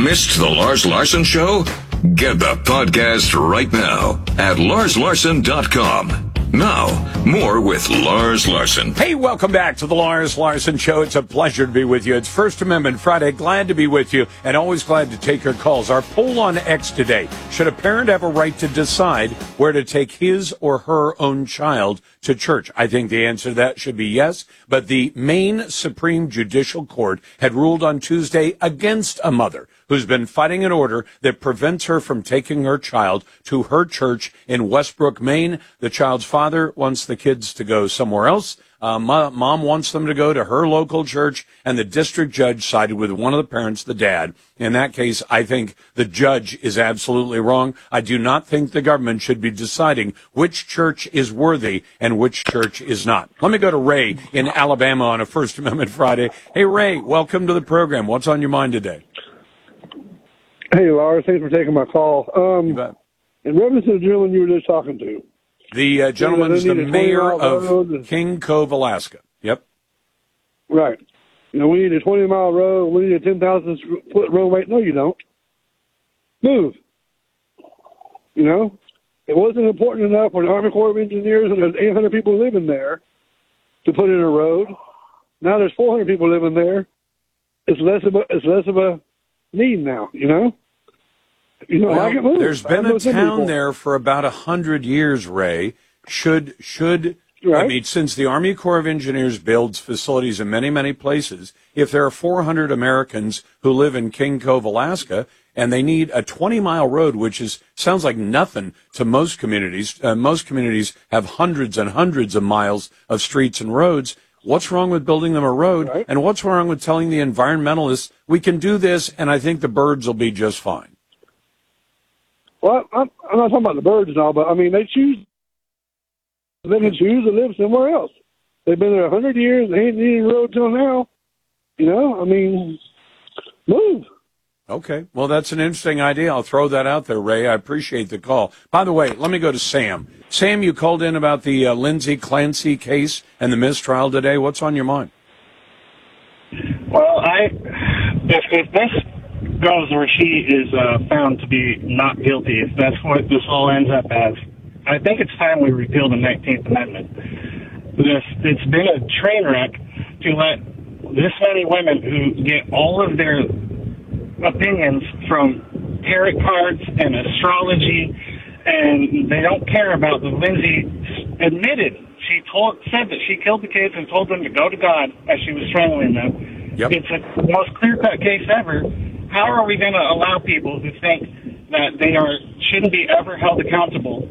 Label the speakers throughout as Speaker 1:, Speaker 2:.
Speaker 1: Missed the Lars Larson Show? Get the podcast right now at larslarson.com. Now, more with Lars Larson.
Speaker 2: Hey, welcome back to the Lars Larson Show. It's a pleasure to be with you. It's First Amendment Friday. Glad to be with you and always glad to take your calls. Our poll on X today: should a parent have a right to decide where to take his or her own child to church? I think the answer to that should be yes, but the Maine Supreme Judicial Court had ruled on Tuesday against a mother who's been fighting an order that prevents her from taking her child to her church in Westbrook, Maine. The child's father wants the kids to go somewhere else. Mom wants them to go to her local church, and the district judge sided with one of the parents, the dad. In that case, I think the judge is absolutely wrong. I do not think the government should be deciding which church is worthy and which church is not. Let me go to Ray in Alabama on a First Amendment Friday. Hey, Ray, welcome to the program. What's on your mind today?
Speaker 3: Hey, Lars, thanks for taking my call.
Speaker 2: You bet.
Speaker 3: In reference to the gentleman you were just talking to.
Speaker 2: The gentleman is the mayor of King Cove, Alaska. Yep.
Speaker 3: Right. You know, we need a 20-mile road. We need a 10,000-foot roadway. No, you don't. Move. You know? It wasn't important enough for the Army Corps of Engineers and there's 800 people living there to put in a road. Now there's 400 people living there. It's less of a need now, you know? You know, I can move.
Speaker 2: There's been a town there for about 100 years, Ray. Should right? I mean, since the Army Corps of Engineers builds facilities in many, many places, if there are 400 Americans who live in King Cove, Alaska, and they need a 20-mile road, which sounds like nothing to most communities. Most communities have hundreds and hundreds of miles of streets and roads. What's wrong with building them a road? Right. And what's wrong with telling the environmentalists, we can do this, and I think the birds will be just fine?
Speaker 3: Well, I'm not talking about the birds and all, but, I mean, they can choose to live somewhere else. They've been there 100 years. They ain't needed a road till now. You know, I mean, move.
Speaker 2: Okay. Well, that's an interesting idea. I'll throw that out there, Ray. I appreciate the call. By the way, let me go to Sam. Sam, you called in about the Lindsay Clancy case and the mistrial today. What's on your mind?
Speaker 4: Well, if this goes where she is found to be not guilty, if that's what this all ends up as, I think it's time we repeal the 19th Amendment. It's been a train wreck to let this many women who get all of their opinions from tarot cards and astrology, and they don't care about the Lindsay admitted. She said that she killed the kids and told them to go to God as she was strangling them.
Speaker 2: Yep.
Speaker 4: It's the most clear-cut case ever. How are we going to allow people who think that they shouldn't be ever held accountable?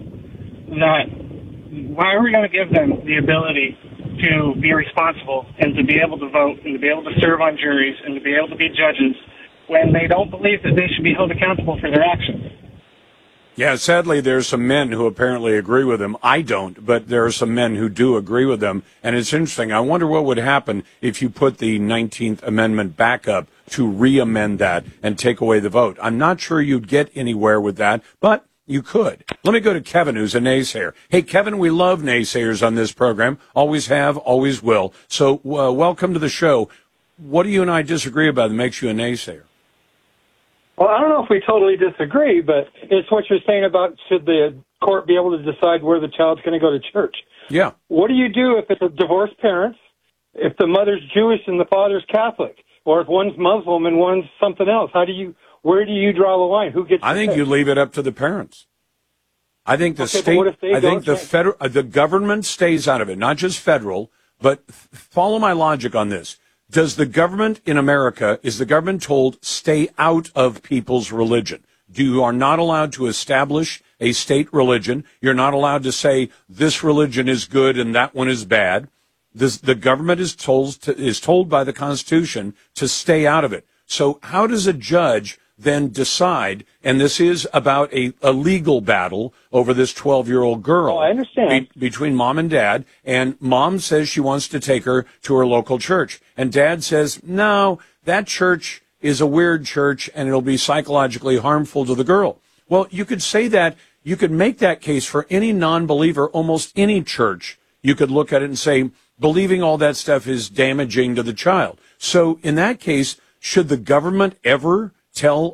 Speaker 4: Why are we going to give them the ability to be responsible and to be able to vote and to be able to serve on juries and to be able to be judges when they don't believe that they should be held accountable for their actions?
Speaker 2: Yeah, sadly, there's some men who apparently agree with him. I don't, but there are some men who do agree with them. And it's interesting. I wonder what would happen if you put the 19th Amendment back up to re-amend that and take away the vote. I'm not sure you'd get anywhere with that, but you could. Let me go to Kevin, who's a naysayer. Hey, Kevin, we love naysayers on this program. Always have, always will. So welcome to the show. What do you and I disagree about that makes you a naysayer?
Speaker 5: Well, I don't know if we totally disagree, but it's what you're saying about should the court be able to decide where the child's going to go to church.
Speaker 2: Yeah.
Speaker 5: What do you do if it's a divorced parents, if the mother's Jewish and the father's Catholic, or if one's Muslim and one's something else? Where do you draw the line? Who gets?
Speaker 2: I think you leave it up to the parents. I think the state. I think the government stays out of it, not just federal, but follow my logic on this. Does the government in America, is the government told, stay out of people's religion? You are not allowed to establish a state religion. You're not allowed to say this religion is good and that one is bad. The government is told by the Constitution to stay out of it. So how does a judge then decide, and this is about a legal battle over this 12-year-old girl.
Speaker 5: Oh, I understand.
Speaker 2: Between mom and dad, and mom says she wants to take her to her local church, and dad says, no, that church is a weird church, and it'll be psychologically harmful to the girl. Well, you could say that, you could make that case for any non-believer, almost any church. You could look at it and say, believing all that stuff is damaging to the child. So in that case, should the government ever tell